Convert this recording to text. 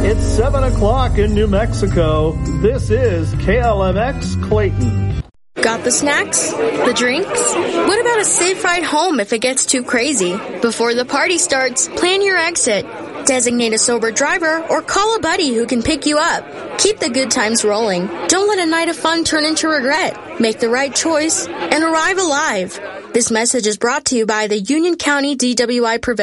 It's 7 o'clock in New Mexico. This is KLMX Clayton. Got the snacks? The drinks? What about a safe ride home if it gets too crazy? Before the party starts, plan your exit. Designate a sober driver or call a buddy who can pick you up. Keep the good times rolling. Don't let a night of fun turn into regret. Make the right choice and arrive alive. This message is brought to you by the Union County DWI Prevention.